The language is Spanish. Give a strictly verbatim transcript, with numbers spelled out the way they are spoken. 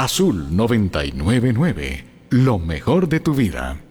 Azul noventa y nueve punto nueve, lo mejor de tu vida.